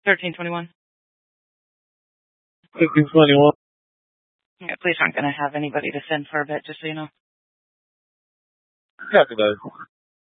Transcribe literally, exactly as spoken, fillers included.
thirteen twenty-one. thirteen twenty-one. Yeah, police aren't going to have anybody to send for a bit, just so you know. Copy that.